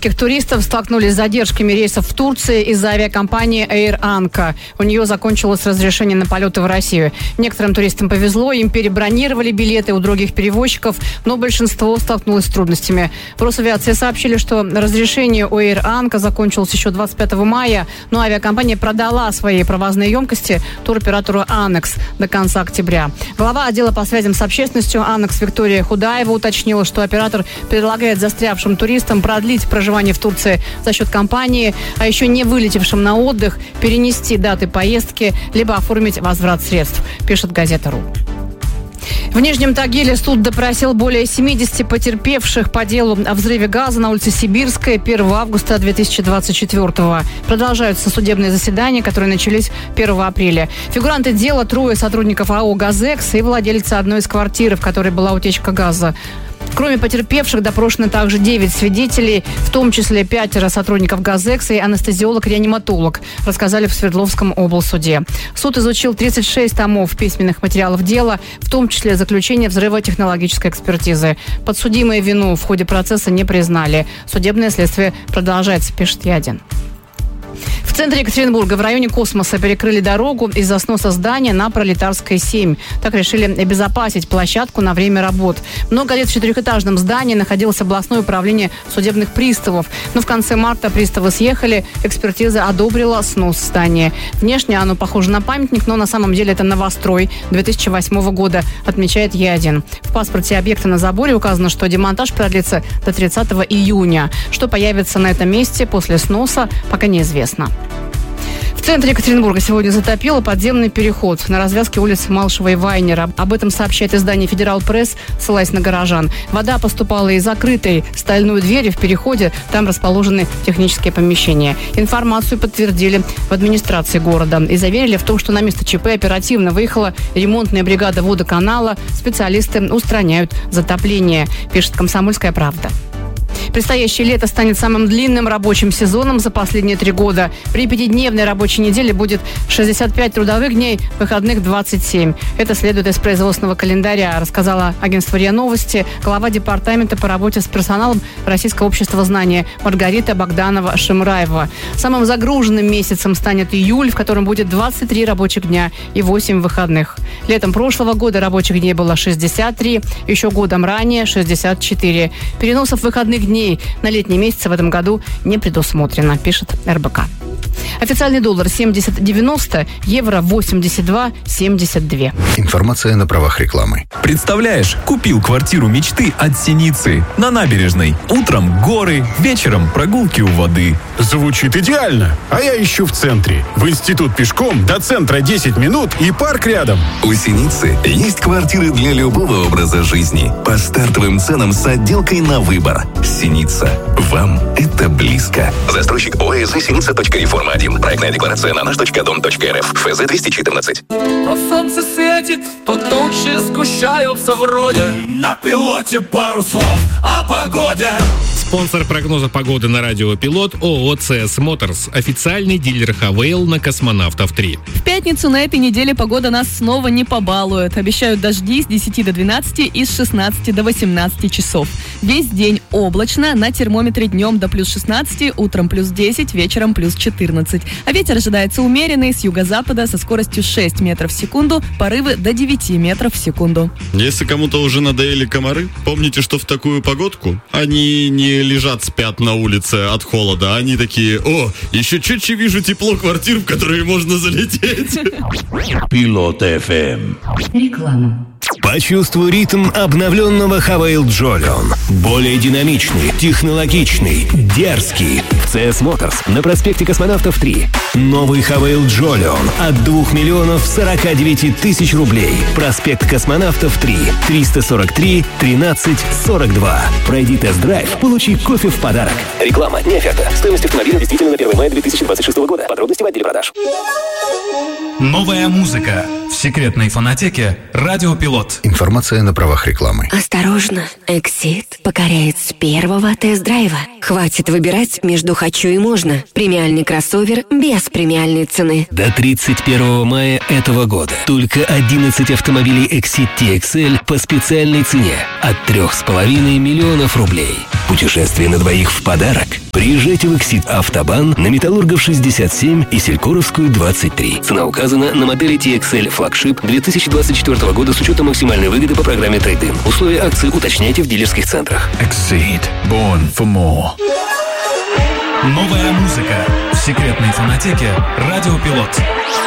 Турецких туристов столкнулись с задержками рейсов в Турции из-за авиакомпании Air Anka. У нее закончилось разрешение на полеты в Россию. Некоторым туристам повезло, им перебронировали билеты у других перевозчиков, но большинство столкнулось с трудностями. В Росавиации сообщили, что разрешение у Air Anka закончилось еще 25 мая, но авиакомпания продала свои провозные емкости туроператору Annex до конца октября. Глава отдела по связям с общественностью Annex Виктория Худаева уточнила, что оператор предлагает застрявшим туристам продлить проживание в Турции за счет компании, а еще не вылетевшим на отдых перенести даты поездки, либо оформить возврат средств, пишет газета.ру. В Нижнем Тагиле суд допросил более 70 потерпевших по делу о взрыве газа на улице Сибирская 1 августа 2024-го. Продолжаются судебные заседания, которые начались 1 апреля. Фигуранты дела – трое сотрудников АО «Газэкс» и владельца одной из квартир, в которой была утечка газа. Кроме потерпевших, допрошены также 9 свидетелей, в том числе 5 сотрудников «Газэкса» и анестезиолог-реаниматолог, рассказали в Свердловском облсуде. Суд изучил 36 томов письменных материалов дела, в том числе заключение взрывотехнологической экспертизы. Подсудимые вину в ходе процесса не признали. Судебное следствие продолжается, пишет Е1. В центре Екатеринбурга в районе Космоса перекрыли дорогу из-за сноса здания на Пролетарской 7. Так решили обезопасить площадку на время работ. Много лет в 4-этажном здании находилось областное управление судебных приставов. Но в конце марта приставы съехали, экспертиза одобрила снос здания. Внешне оно похоже на памятник, но на самом деле это новострой 2008 года, отмечает Е1. В паспорте объекта на заборе указано, что демонтаж продлится до 30 июня. Что появится на этом месте после сноса, пока неизвестно. В центре Екатеринбурга сегодня затопило подземный переход на развязке улиц Малышева и Вайнера. Об этом сообщает издание «Федерал Пресс», ссылаясь на горожан. Вода поступала из закрытой стальной двери в переходе. Там расположены технические помещения. Информацию подтвердили в администрации города и заверили в том, что на место ЧП оперативно выехала ремонтная бригада водоканала. Специалисты устраняют затопление, пишет «Комсомольская правда». Предстоящее лето станет самым длинным рабочим сезоном за последние 3 года. При 5-дневной рабочей неделе будет 65 трудовых дней, выходных 27. Это следует из производственного календаря, рассказала агентство РИА Новости глава департамента по работе с персоналом Российского общества знания Маргарита Богданова-Шемраева. Самым загруженным месяцем станет июль, в котором будет 23 рабочих дня и 8 выходных. Летом прошлого года рабочих дней было 63, еще годом ранее 64. Переносов выходных дней на летние месяцы в этом году не предусмотрено, пишет РБК. Официальный доллар 70.90, евро 82.72. Информация на правах рекламы. Представляешь, купил квартиру мечты от Синицы на набережной. Утром горы, вечером прогулки у воды. Звучит идеально. А я ищу в центре. В институт пешком, до центра 10 минут и парк рядом. У Синицы есть квартиры для любого образа жизни. По стартовым ценам с отделкой на выбор. Синица. Вам это близко. Застройщик ОСЗ Синица.ри, форма 1. Проектная декларация на наш.дом.рф. ФЗ 214. То солнце светит, то тучи сгущаются вроде. На пилоте пару слов о погоде. Спонсор прогноза погоды на радио «Пилот» ООО «CS Motors», официальный дилер «Хавейл» на «Космонавтов 3». В пятницу на этой неделе погода нас снова не побалует. Обещают дожди с 10 до 12 и с 16 до 18 часов. Весь день облачно, на термометре днем до плюс 16, утром плюс 10, вечером плюс 14. А ветер ожидается умеренный с юго-запада со скоростью 6 метров в секунду, порывы до 9 метров в секунду. Если кому-то уже надоели комары, помните, что в такую погодку они не лежат, спят на улице от холода. Они такие: о, еще чуть-чуть вижу тепло квартир, в которые можно залететь. Пилот FM. Реклама. Почувствуй ритм обновленного Хавейл Джолион. Более динамичный, технологичный, дерзкий. В CS Motors на проспекте Космонавтов 3. Новый Хавейл Джолион от 2 миллионов 49 тысяч рублей. Проспект Космонавтов 3. 343 13 42. Пройди тест-драйв, получи кофе в подарок. Реклама, не оферта. Стоимость автомобиля действительно на 1 мая 2026 года. Подробности в отделе продаж. Новая музыка в секретной фонотеке «Радио Пилот». Информация на правах рекламы. Осторожно, Эксид покоряет с первого тест-драйва. Хватит выбирать между «хочу» и «можно». Премиальный кроссовер без премиальной цены. До 31 мая этого года только 11 автомобилей Exit TXL по специальной цене от 3,5 миллионов рублей. Путешествие на двоих в подарок. Приезжайте в Эксид Автобан на Металлургов 67 и Селькоровскую 23. Цена указана на модели TXL Flagship 2024 года с учетом максимальной выгоды по программе Trade-in. Условия акции уточняйте в дилерских центрах. Exceed. Born for more. Новая музыка в секретной фонотеке «Радио Пилот».